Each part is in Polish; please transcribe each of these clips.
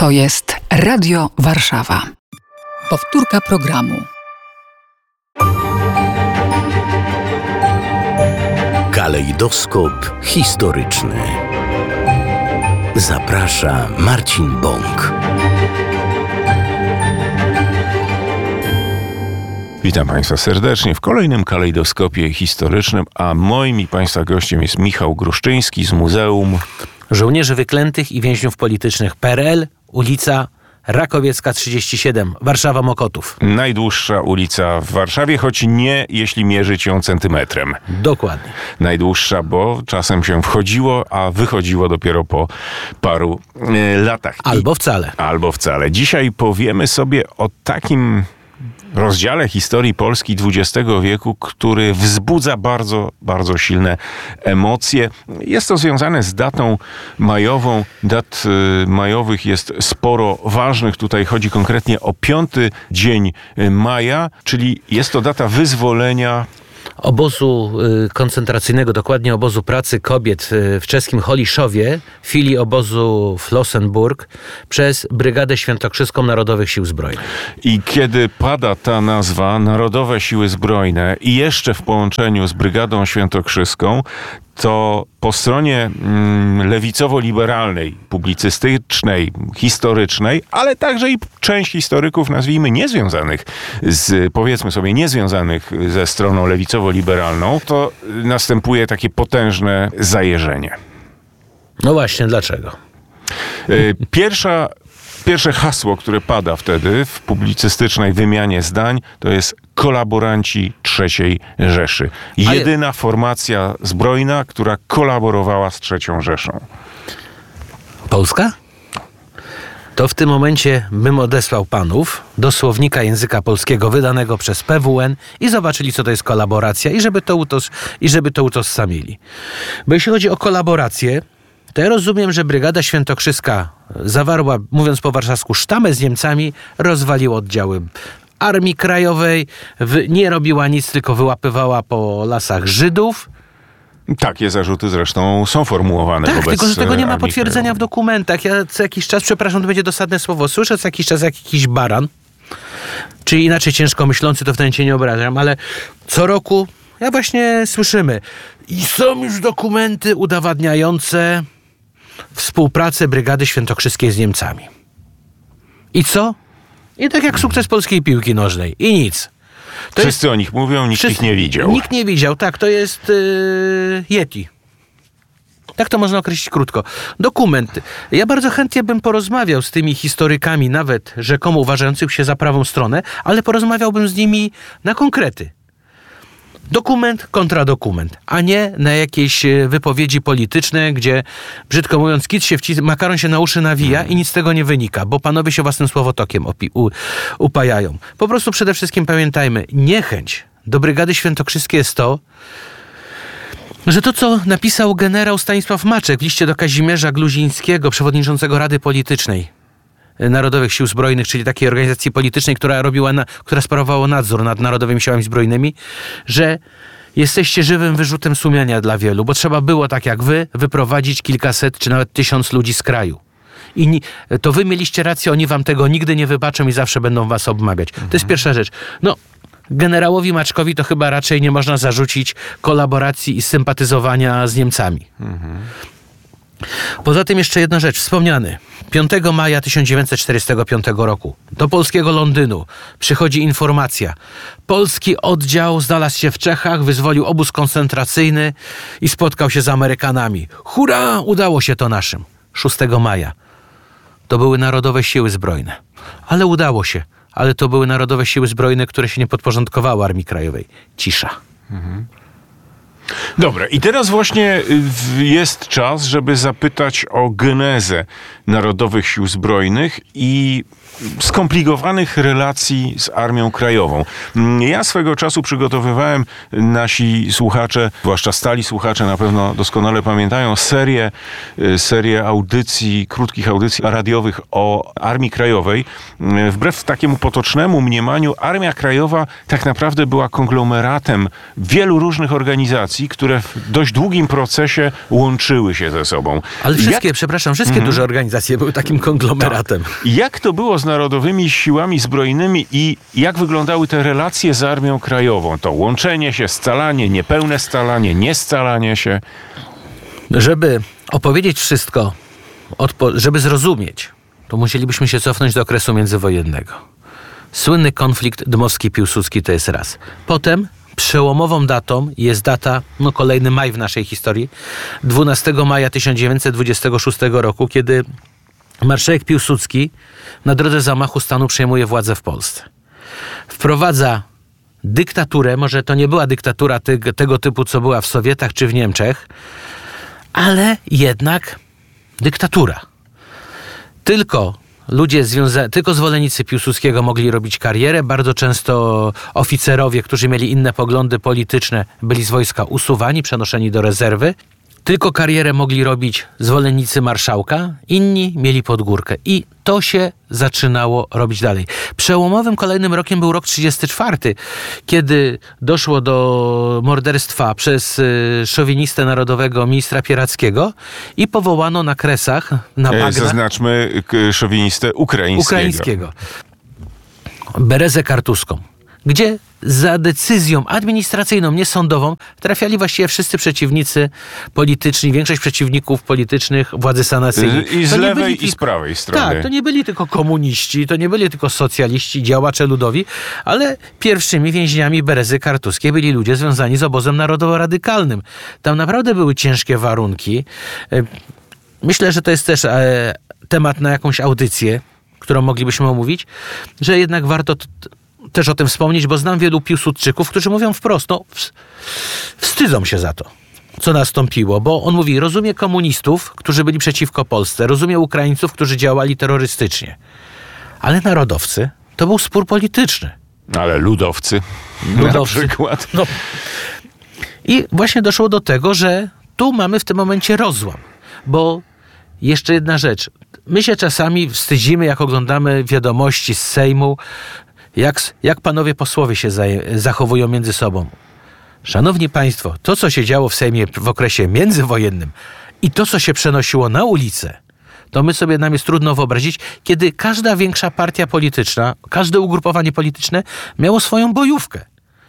To jest Radio Warszawa. Powtórka programu. Kalejdoskop historyczny. Zaprasza Marcin Bąk. Witam Państwa serdecznie w kolejnym kalejdoskopie historycznym, a moim i Państwa gościem jest Michał Gruszczyński z Muzeum Żołnierzy Wyklętych i Więźniów Politycznych PRL, ulica Rakowiecka 37, Warszawa Mokotów. Najdłuższa ulica w Warszawie, choć nie jeśli mierzyć ją centymetrem. Dokładnie. Najdłuższa, bo czasem się wchodziło, a wychodziło dopiero po paru latach. Albo wcale. Albo wcale. Dzisiaj powiemy sobie o takim rozdziale historii Polski XX wieku, który wzbudza bardzo, bardzo silne emocje. Jest to związane z datą majową. Dat majowych jest sporo ważnych. Tutaj chodzi konkretnie o 5 dzień maja, czyli jest to data wyzwolenia Obozu koncentracyjnego, dokładnie obozu pracy kobiet w czeskim Holiszowie, filii obozu Flossenburg, przez Brygadę Świętokrzyską Narodowych Sił Zbrojnych. I kiedy pada ta nazwa Narodowe Siły Zbrojne i jeszcze w połączeniu z Brygadą Świętokrzyską, to po stronie lewicowo-liberalnej, publicystycznej, historycznej, ale także i część historyków, nazwijmy, niezwiązanych z, powiedzmy sobie, niezwiązanych ze stroną lewicowo-liberalną, to następuje takie potężne zajeżenie. No właśnie, dlaczego? Pierwsze hasło, które pada wtedy w publicystycznej wymianie zdań, to jest kolaboranci III Rzeszy. Jedyna formacja zbrojna, która kolaborowała z III Rzeszą. Polska? To w tym momencie bym odesłał panów do słownika języka polskiego wydanego przez PWN i zobaczyli, co to jest kolaboracja i żeby to utożsamili. Bo jeśli chodzi o kolaborację, to ja rozumiem, że Brygada Świętokrzyska zawarła, mówiąc po warszawsku, sztamę z Niemcami, rozwaliła oddziały Armii Krajowej, nie robiła nic, tylko wyłapywała po lasach Żydów. Takie zarzuty zresztą są formułowane tak, wobec tylko że tego nie ma Armii potwierdzenia Krajowej. w dokumentach. Ja co jakiś czas, przepraszam, to będzie dosadne słowo, słyszę co jakiś czas jak jakiś baran, czyli inaczej ciężko myślący, to wtedy cię nie obrażam, ale co roku, ja właśnie słyszymy i są już dokumenty udowadniające współpracę Brygady Świętokrzyskiej z Niemcami. I co? I tak jak sukces polskiej piłki nożnej. I nic. Wszyscy o nich mówią, nikt ich nie widział. Nikt nie widział, tak, to jest Yeti. Tak to można określić krótko. Dokumenty. Ja bardzo chętnie bym porozmawiał z tymi historykami, nawet rzekomo uważających się za prawą stronę, ale porozmawiałbym z nimi na konkrety. Dokument kontra dokument, a nie na jakieś wypowiedzi polityczne, gdzie, brzydko mówiąc, kit się makaron się na uszy nawija i nic z tego nie wynika, bo panowie się własnym słowotokiem upajają. Po prostu przede wszystkim pamiętajmy, niechęć do Brygady Świętokrzyskiej jest to, że to, co napisał generał Stanisław Maczek w liście do Kazimierza Gluzińskiego, przewodniczącego Rady Politycznej Narodowych Sił Zbrojnych, czyli takiej organizacji politycznej, która sprawowała nadzór nad Narodowymi Siłami Zbrojnymi, że jesteście żywym wyrzutem sumienia dla wielu, bo trzeba było, tak jak wy, wyprowadzić kilkaset czy nawet 1000 ludzi z kraju. I to wy mieliście rację, oni wam tego nigdy nie wybaczą i zawsze będą was obmawiać. To jest pierwsza rzecz. No, generałowi Maczkowi to chyba raczej nie można zarzucić kolaboracji i sympatyzowania z Niemcami. Poza tym jeszcze jedna rzecz, wspomniany. 5 maja 1945 roku do polskiego Londynu przychodzi informacja. Polski oddział znalazł się w Czechach, wyzwolił obóz koncentracyjny i spotkał się z Amerykanami. Hurra! Udało się to naszym. 6 maja. To były Narodowe Siły Zbrojne. Ale udało się. Ale to były Narodowe Siły Zbrojne, które się nie podporządkowały Armii Krajowej. Cisza. Dobra, i teraz właśnie jest czas, żeby zapytać o genezę Narodowych Sił Zbrojnych i skomplikowanych relacji z Armią Krajową. Ja swego czasu przygotowywałem, nasi słuchacze, zwłaszcza stali słuchacze na pewno doskonale pamiętają, serię audycji, krótkich audycji radiowych o Armii Krajowej. Wbrew takiemu potocznemu mniemaniu, Armia Krajowa tak naprawdę była konglomeratem wielu różnych organizacji. organizacji, które w dość długim procesie łączyły się ze sobą. Ale wszystkie duże organizacje były takim konglomeratem. Tak. Jak to było z narodowymi siłami zbrojnymi i jak wyglądały te relacje z Armią Krajową? To łączenie się, scalanie, niepełne scalanie, niescalanie się? Żeby opowiedzieć wszystko, żeby zrozumieć, to musielibyśmy się cofnąć do okresu międzywojennego. Słynny konflikt Dmowski-Piłsudski to jest raz. Potem przełomową datą jest data, kolejny maj w naszej historii, 12 maja 1926 roku, kiedy marszałek Piłsudski na drodze zamachu stanu przejmuje władzę w Polsce. Wprowadza dyktaturę, może to nie była dyktatura tego typu, co była w Sowietach czy w Niemczech, ale jednak dyktatura. Tylko zwolennicy Piłsudskiego mogli robić karierę. Bardzo często oficerowie, którzy mieli inne poglądy polityczne, byli z wojska usuwani, przenoszeni do rezerwy. Tylko karierę mogli robić zwolennicy marszałka, inni mieli pod górkę. I to się zaczynało robić dalej. Przełomowym kolejnym rokiem był rok 1934, kiedy doszło do morderstwa przez szowinistę narodowego ministra Pierackiego i powołano na Kresach, na bagnach... Zaznaczmy szowinistę ukraińskiego. Berezę Kartuską, gdzie za decyzją administracyjną, nie sądową, trafiali właściwie wszyscy przeciwnicy polityczni, większość przeciwników politycznych władzy sanacyjnej. I z lewej, i z prawej strony. Tak, to nie byli tylko komuniści, to nie byli tylko socjaliści, działacze ludowi, ale pierwszymi więźniami Berezy Kartuskiej byli ludzie związani z obozem narodowo-radykalnym. Tam naprawdę były ciężkie warunki. Myślę, że to jest też temat na jakąś audycję, którą moglibyśmy omówić, że jednak warto też o tym wspomnieć, bo znam wielu Piłsudczyków, którzy mówią wprost, wstydzą się za to, co nastąpiło, bo on mówi, rozumie komunistów, którzy byli przeciwko Polsce, rozumie Ukraińców, którzy działali terrorystycznie, ale narodowcy to był spór polityczny. Ale ludowcy na przykład. I właśnie doszło do tego, że tu mamy w tym momencie rozłam, bo jeszcze jedna rzecz, my się czasami wstydzimy, jak oglądamy wiadomości z Sejmu, jak panowie posłowie się zachowują między sobą. Szanowni państwo, to co się działo w Sejmie w okresie międzywojennym i to co się przenosiło na ulicę, to nam jest trudno wyobrazić, kiedy każda większa partia polityczna, każde ugrupowanie polityczne miało swoją bojówkę.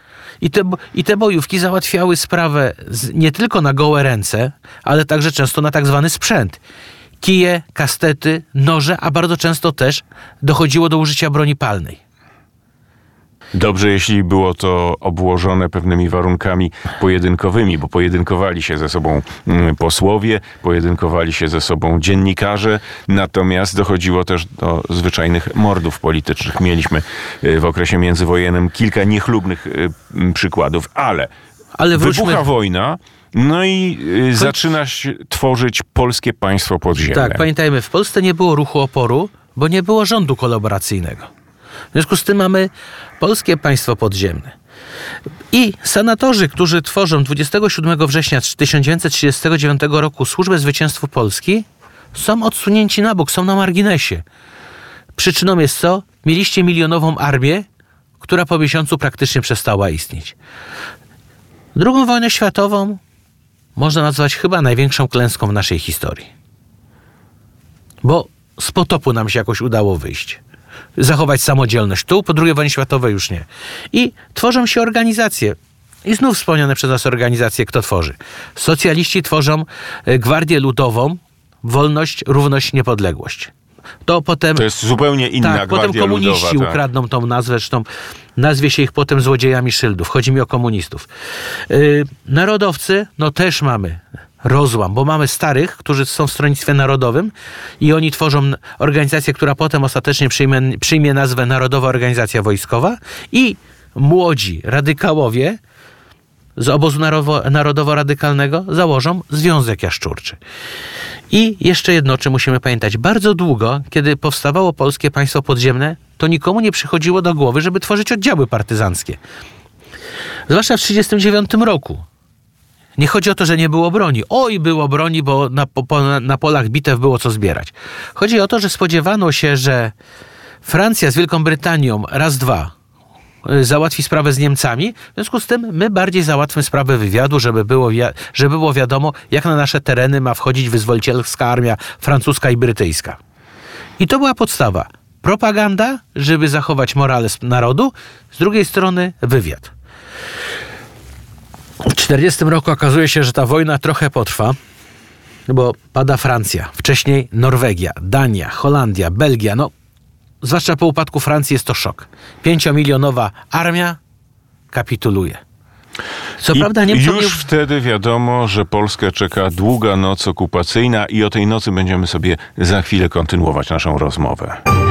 I te bojówki załatwiały sprawę nie tylko na gołe ręce, ale także często na tak zwany sprzęt. Kije, kastety, noże, a bardzo często też dochodziło do użycia broni palnej. Dobrze, jeśli było to obłożone pewnymi warunkami pojedynkowymi, bo pojedynkowali się ze sobą posłowie, pojedynkowali się ze sobą dziennikarze, natomiast dochodziło też do zwyczajnych mordów politycznych. Mieliśmy w okresie międzywojennym kilka niechlubnych przykładów, ale wybucha wojna, i zaczyna się tworzyć polskie państwo podziemne. Tak, pamiętajmy, w Polsce nie było ruchu oporu, bo nie było rządu kolaboracyjnego. W związku z tym mamy polskie państwo podziemne. I senatorzy, którzy tworzą 27 września 1939 roku Służbę Zwycięstwa Polski, są odsunięci na bok, są na marginesie. Przyczyną jest co? Mieliście milionową armię, która po miesiącu praktycznie przestała istnieć. II wojnę światową można nazwać chyba największą klęską w naszej historii. Bo z potopu nam się jakoś udało wyjść. Zachować samodzielność tu, po II wojnie światowej już nie. I tworzą się organizacje. I znów wspomniane przez nas organizacje, kto tworzy? Socjaliści tworzą Gwardię Ludową, Wolność, Równość, Niepodległość. To jest zupełnie inna Gwardia potem komuniści Ludowa, ukradną tą nazwę, zresztą nazwie się ich potem złodziejami szyldów. Chodzi mi o komunistów. Narodowcy, też mamy rozłam, bo mamy starych, którzy są w Stronnictwie Narodowym i oni tworzą organizację, która potem ostatecznie przyjmie nazwę Narodowa Organizacja Wojskowa i młodzi radykałowie z obozu narodowo-radykalnego założą Związek Jaszczurczy. I jeszcze jedno, o czym musimy pamiętać. Bardzo długo, kiedy powstawało polskie państwo podziemne, to nikomu nie przychodziło do głowy, żeby tworzyć oddziały partyzanckie. Zwłaszcza w 1939 roku. Nie chodzi o to, że nie było broni. Było broni, bo na polach bitew było co zbierać. Chodzi o to, że spodziewano się, że Francja z Wielką Brytanią raz, dwa załatwi sprawę z Niemcami, w związku z tym my bardziej załatwmy sprawę wywiadu, żeby było wiadomo, jak na nasze tereny ma wchodzić wyzwolicielska armia francuska i brytyjska. I to była podstawa. Propaganda, żeby zachować morale narodu, z drugiej strony wywiad. W 1940 roku okazuje się, że ta wojna trochę potrwa, bo pada Francja, wcześniej Norwegia, Dania, Holandia, Belgia. No, zwłaszcza po upadku Francji jest to szok. 5-milionowa armia kapituluje. Co prawda Niemcom już wtedy wiadomo, że Polskę czeka długa noc okupacyjna i o tej nocy będziemy sobie za chwilę kontynuować naszą rozmowę.